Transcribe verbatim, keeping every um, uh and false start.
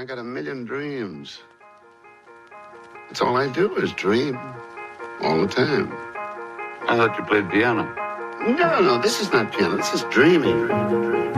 got a million dreams. That's all I do is dream. All the time. I thought you played piano. No, no, this is not piano. This is dreaming.